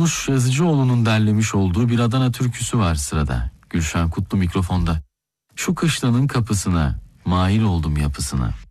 Durmuş Yazıcıoğlu'nun derlemiş olduğu bir Adana türküsü var sırada. Gülşen Kutlu mikrofonda. Şu kışlanın kapısına, mail oldum yapısına.